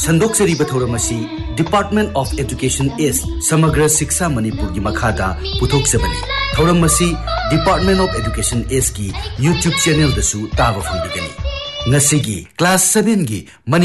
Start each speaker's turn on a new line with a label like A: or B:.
A: संदोक्चरीब थौरमसी department of education S समग्र शिक्षा मणिपुर की मखादा पुथोक्चबनी थौरमसी डिपार्टमेंट ऑफ एजुकेशन एस की यूट्यूब चैनल दसु ताबा फंगबिगनी ngasi gi class 7 gi